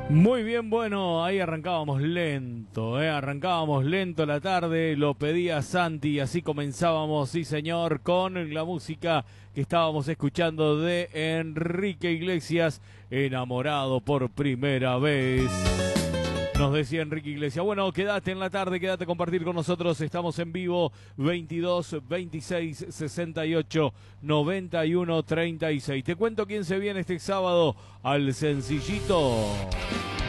Muy bien, bueno, ahí arrancábamos lento la tarde, lo pedía Santi y así comenzábamos, sí señor, con la música que estábamos escuchando de Enrique Iglesias, Enamorado por primera vez. Nos decía Enrique Iglesias, bueno, quédate en la tarde, quédate a compartir con nosotros, estamos en vivo 22 26 68 91 36. Te cuento quién se viene este sábado al Sencillito.